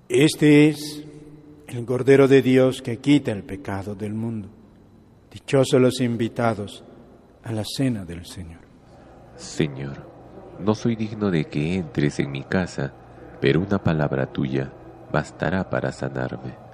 Este es el Cordero de Dios que quita el pecado del mundo. Dichosos los invitados a la cena del Señor. Señor, no soy digno de que entres en mi casa, pero una palabra tuya bastará para sanarme.